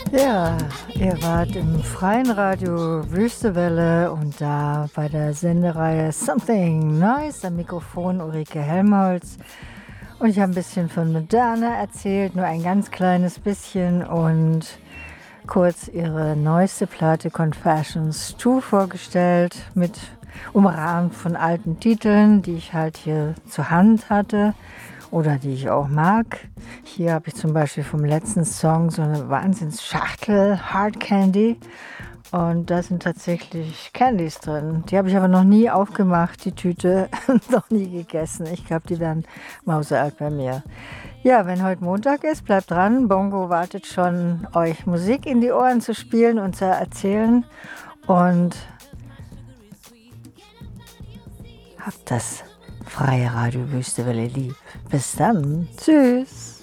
Ja, ihr wart im freien Radio Wüstewelle und da bei der Sendereihe Something Nice am Mikrofon Ulrike Helmholtz. Und ich habe ein bisschen von Madonna erzählt, nur ein ganz kleines bisschen und kurz ihre neueste Platte Confessions 2 vorgestellt, mit umrahmt von alten Titeln, die ich halt hier zur Hand hatte oder die ich auch mag. Hier habe ich zum Beispiel vom letzten Song so eine Wahnsinnsschachtel Hard Candy und da sind tatsächlich Candies drin. Die habe ich aber noch nie aufgemacht, die Tüte, noch nie gegessen. Ich glaube, die werden mausealt bei mir. Ja, wenn heute Montag ist, bleibt dran. Bongo wartet schon, euch Musik in die Ohren zu spielen und zu erzählen. Und habt das freie Radio Wüstewelle lieb. Bis dann. Tschüss.